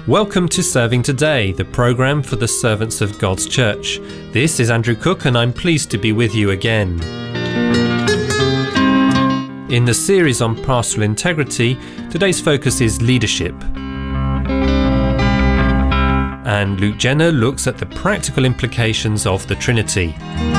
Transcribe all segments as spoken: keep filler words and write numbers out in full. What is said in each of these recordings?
Welcome to Serving Today, the programme for the servants of God's Church. This is Andrew Cook and I'm pleased to be with you again. In the series on pastoral integrity, today's focus is leadership. And Luke Jenner looks at the practical implications of the Trinity.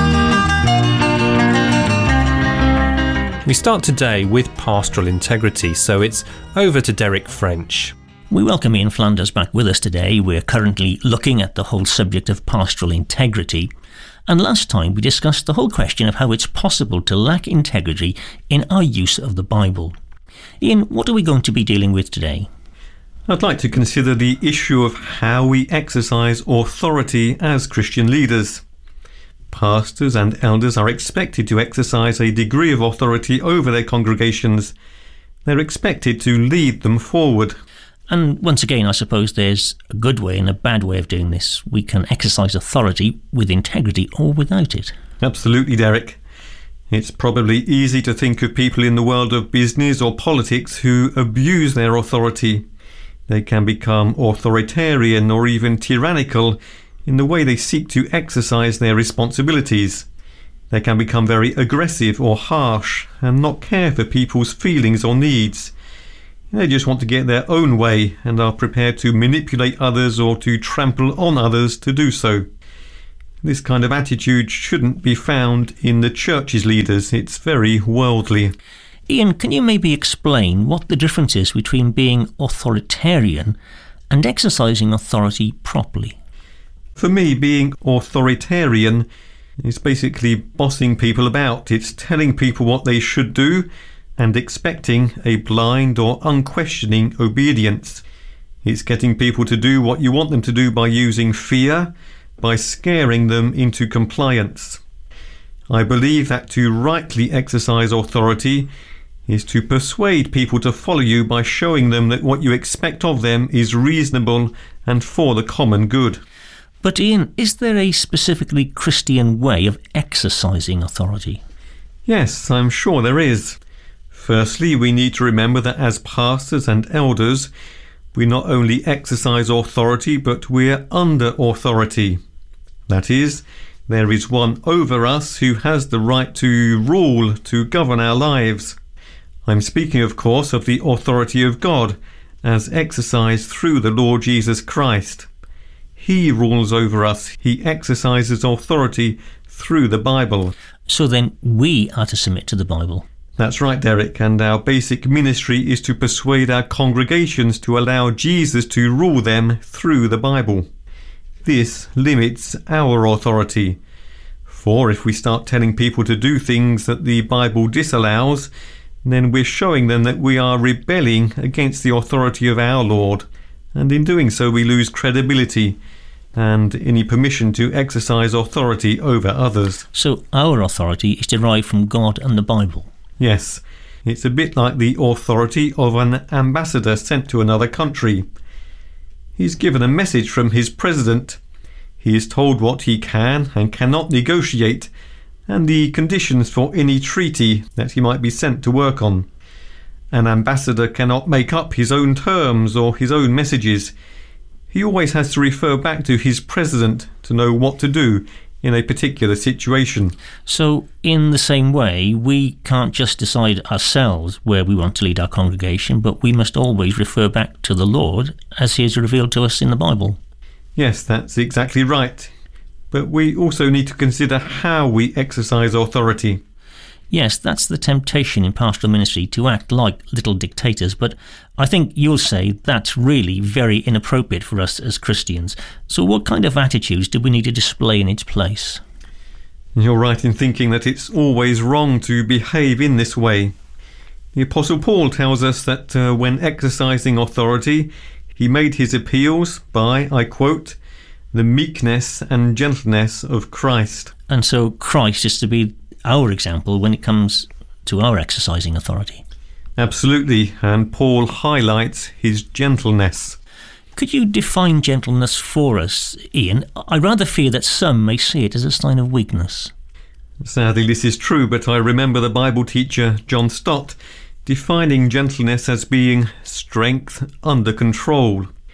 We start today with pastoral integrity, so it's over to Derek French. We welcome Ian Flanders back with us today. We're currently looking at the whole subject of pastoral integrity. And last time we discussed the whole question of how it's possible to lack integrity in our use of the Bible. Ian, what are we going to be dealing with today? I'd like to consider the issue of how we exercise authority as Christian leaders. Pastors and elders are expected to exercise a degree of authority over their congregations. They're expected to lead them forward. And once again, I suppose there's a good way and a bad way of doing this. We can exercise authority with integrity or without it. Absolutely, Derek. It's probably easy to think of people in the world of business or politics who abuse their authority. They can become authoritarian or even tyrannical in the way they seek to exercise their responsibilities. They can become very aggressive or harsh and not care for people's feelings or needs. They just want to get their own way and are prepared to manipulate others or to trample on others to do so. This kind of attitude shouldn't be found in the church's leaders. It's very worldly. Ian, can you maybe explain what the difference is between being authoritarian and exercising authority properly? For me, being authoritarian is basically bossing people about. It's telling people what they should do and expecting a blind or unquestioning obedience. It's getting people to do what you want them to do by using fear, by scaring them into compliance. I believe that to rightly exercise authority is to persuade people to follow you by showing them that what you expect of them is reasonable and for the common good. But Ian, is there a specifically Christian way of exercising authority? Yes, I'm sure there is. Firstly, we need to remember that as pastors and elders, we not only exercise authority, but we're under authority. That is, there is one over us who has the right to rule, to govern our lives. I'm speaking, of course, of the authority of God, as exercised through the Lord Jesus Christ. He rules over us. He exercises authority through the Bible. So then we are to submit to the Bible. That's right, Derek, and our basic ministry is to persuade our congregations to allow Jesus to rule them through the Bible. This limits our authority. For if we start telling people to do things that the Bible disallows, then we're showing them that we are rebelling against the authority of our Lord, and in doing so we lose credibility and any permission to exercise authority over others. So our authority is derived from God and the Bible. Yes, it's a bit like the authority of an ambassador sent to another country. He's given a message from his president. He is told what he can and cannot negotiate and the conditions for any treaty that he might be sent to work on. An ambassador cannot make up his own terms or his own messages. He always has to refer back to his president to know what to do in a particular situation. So, in the same way, we can't just decide ourselves where we want to lead our congregation, but we must always refer back to the Lord as he is revealed to us in the Bible. Yes, that's exactly right. But we also need to consider how we exercise authority. Yes, that's the temptation in pastoral ministry, to act like little dictators, but I think you'll say that's really very inappropriate for us as Christians. So what kind of attitudes do we need to display in its place? You're right in thinking that it's always wrong to behave in this way. The Apostle Paul tells us that uh, when exercising authority, he made his appeals by, I quote, the meekness and gentleness of Christ. And so Christ is to be our example when it comes to our exercising authority. Absolutely, and Paul highlights his gentleness. Could you define gentleness for us, Ian? I rather fear that some may see it as a sign of weakness. Sadly, this is true, but I remember the Bible teacher John Stott defining gentleness as being strength under control.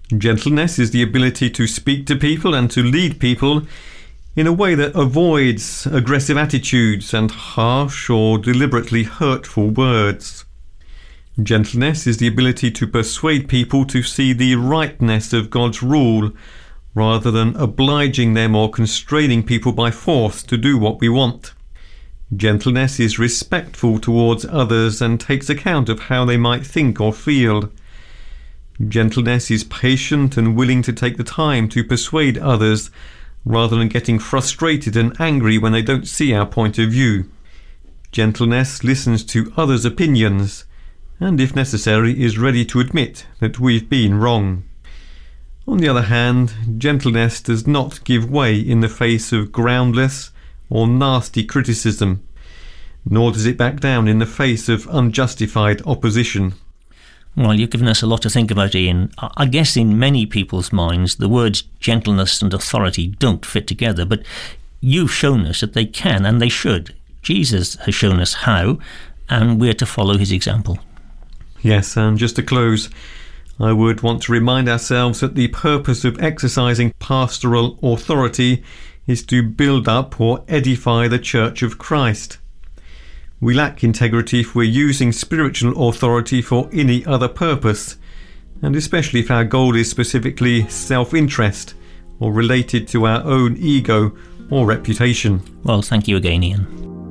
Gentleness is the ability to speak to people and to lead people in a way that avoids aggressive attitudes and harsh or deliberately hurtful words. Gentleness is the ability to persuade people to see the rightness of God's rule, rather than obliging them or constraining people by force to do what we want. Gentleness is respectful towards others and takes account of how they might think or feel. Gentleness is patient and willing to take the time to persuade others, rather than getting frustrated and angry when they don't see our point of view. Gentleness listens to others' opinions, and if necessary is ready to admit that we've been wrong. On the other hand, gentleness does not give way in the face of groundless or nasty criticism, nor does it back down in the face of unjustified opposition. Well, you've given us a lot to think about, Ian. I guess in many people's minds, the words gentleness and authority don't fit together, but you've shown us that they can and they should. Jesus has shown us how, and we're to follow his example. Yes, and just to close, I would want to remind ourselves that the purpose of exercising pastoral authority is to build up or edify the Church of Christ. We lack integrity if we're using spiritual authority for any other purpose, and especially if our goal is specifically self-interest or related to our own ego or reputation. Well, thank you again, Ian.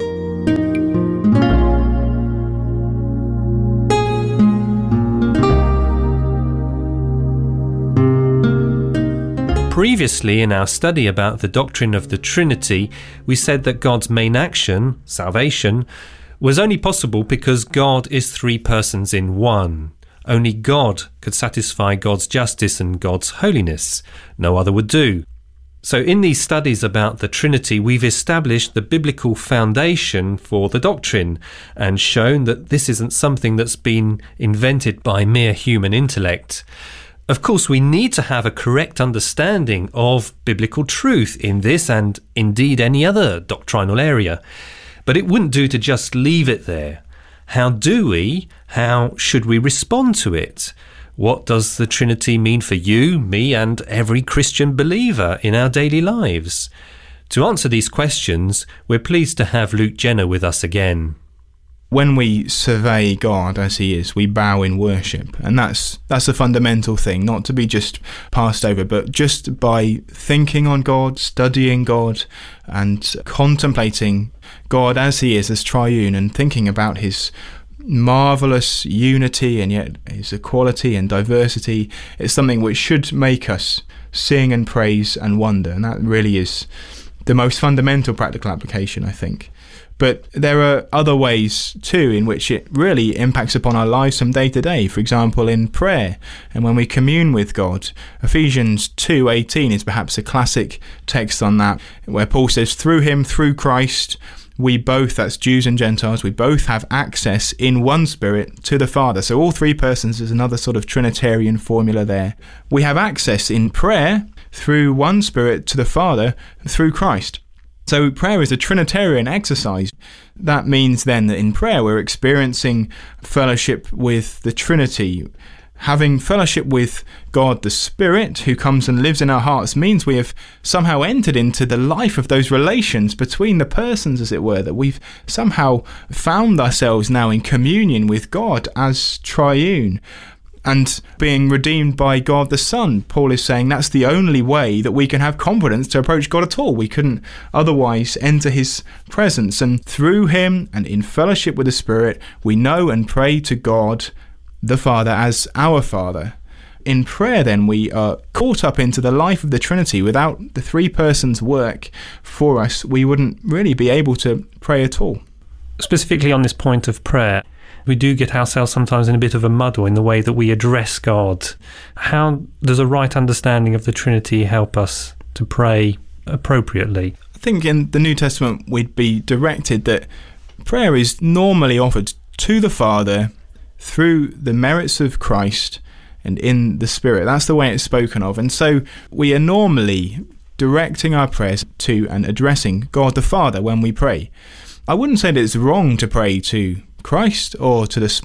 Previously, in our study about the doctrine of the Trinity, we said that God's main action, salvation, was only possible because God is three persons in one. Only God could satisfy God's justice and God's holiness. No other would do. So in these studies about the Trinity, we've established the biblical foundation for the doctrine and shown that this isn't something that's been invented by mere human intellect. Of course, we need to have a correct understanding of biblical truth in this and indeed any other doctrinal area. But it wouldn't do to just leave it there. How do we, how should we respond to it? What does the Trinity mean for you, me, and every Christian believer in our daily lives? To answer these questions, we're pleased to have Luke Jenner with us again. When we survey God as he is, we bow in worship. And that's that's a fundamental thing, not to be just passed over, but just by thinking on God, studying God, and contemplating God as he is, as triune, and thinking about his marvellous unity and yet his equality and diversity, it's something which should make us sing and praise and wonder. And that really is the most fundamental practical application, I think. But there are other ways too in which it really impacts upon our lives from day to day. For example, in prayer and when we commune with God. Ephesians two eighteen is perhaps a classic text on that, where Paul says, through him, through Christ, we both, that's Jews and Gentiles, we both have access in one Spirit to the Father. So all three persons is another sort of Trinitarian formula there. We have access in prayer through one Spirit to the Father through Christ. So prayer is a Trinitarian exercise. That means then that in prayer we're experiencing fellowship with the Trinity. Having fellowship with God the Spirit, who comes and lives in our hearts, means we have somehow entered into the life of those relations between the persons, as it were, that we've somehow found ourselves now in communion with God as triune. And being redeemed by God the Son, Paul is saying that's the only way that we can have confidence to approach God at all. We couldn't otherwise enter his presence. And through him and in fellowship with the Spirit, we know and pray to God the Father as our Father. In prayer, then, we are caught up into the life of the Trinity. Without the three persons' work for us, we wouldn't really be able to pray at all. Specifically on this point of prayer, we do get ourselves sometimes in a bit of a muddle in the way that we address God. How does a right understanding of the Trinity help us to pray appropriately? I think in the New Testament we'd be directed that prayer is normally offered to the Father through the merits of Christ and in the Spirit. That's the way it's spoken of. And so we are normally directing our prayers to and addressing God the Father when we pray. I wouldn't say that it's wrong to pray to Christ or to the Spirit,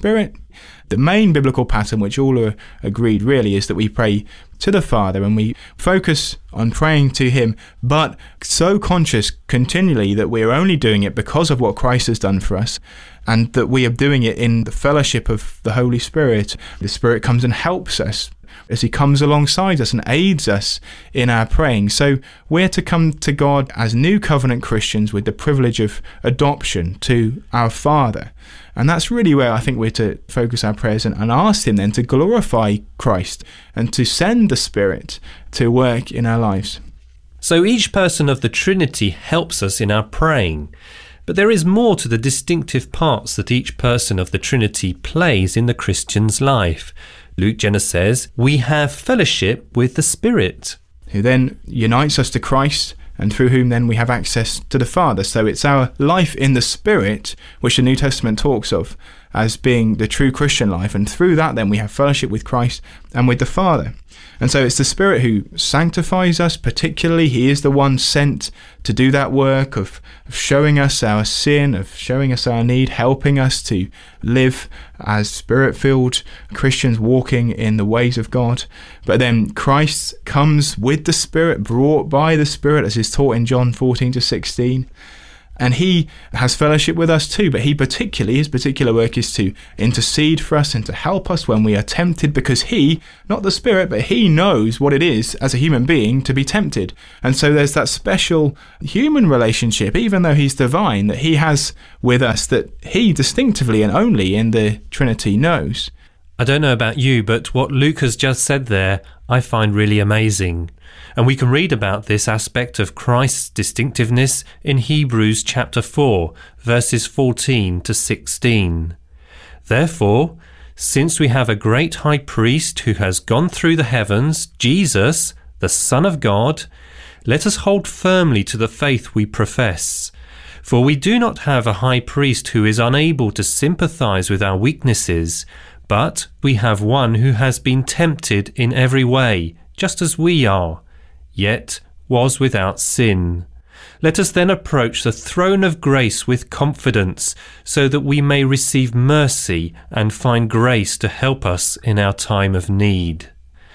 The main biblical pattern, which all are agreed really, is that we pray to the Father and we focus on praying to him, but so conscious continually that we are only doing it because of what Christ has done for us, and that we are doing it in the fellowship of the Holy Spirit. The Spirit comes and helps us as he comes alongside us and aids us in our praying. So we're to come to God as new covenant Christians with the privilege of adoption to our Father. And that's really where I think we're to focus our prayers and, and ask him then to glorify Christ and to send the Spirit to work in our lives. So each person of the Trinity helps us in our praying. But there is more to the distinctive parts that each person of the Trinity plays in the Christian's life. Luke Jenner says, we have fellowship with the Spirit, who then unites us to Christ, and through whom then we have access to the Father. So it's our life in the Spirit, which the New Testament talks of as being the true Christian life, and through that then we have fellowship with Christ and with the Father. And so it's the Spirit who sanctifies us particularly. He is the one sent to do that work of, of showing us our sin, of showing us our need, helping us to live as Spirit-filled Christians walking in the ways of God. But then Christ comes with the Spirit, brought by the Spirit, as is taught in John fourteen to sixteen. And he has fellowship with us too, but he particularly, his particular work is to intercede for us and to help us when we are tempted, because he, not the Spirit, but he knows what it is as a human being to be tempted. And so there's that special human relationship, even though he's divine, that he has with us that he distinctively and only in the Trinity knows. I don't know about you, but what Luke has just said there, I find really amazing. And we can read about this aspect of Christ's distinctiveness in Hebrews chapter four, verses fourteen to sixteen. Therefore, since we have a great high priest who has gone through the heavens, Jesus, the Son of God, let us hold firmly to the faith we profess. For we do not have a high priest who is unable to sympathize with our weaknesses, but we have one who has been tempted in every way, just as we are, yet was without sin. Let us then approach the throne of grace with confidence, so that we may receive mercy and find grace to help us in our time of need.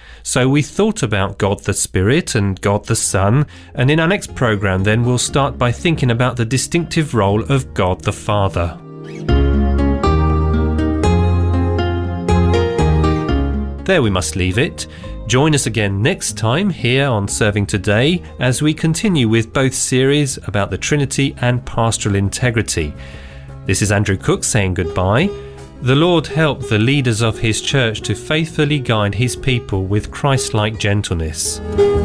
So we thought about God the Spirit and God the Son, and in our next programme then we'll start by thinking about the distinctive role of God the Father. There we must leave it. Join us again next time here on Serving Today as we continue with both series about the Trinity and pastoral integrity. This is Andrew Cook saying goodbye. The Lord help the leaders of his church to faithfully guide his people with Christ-like gentleness.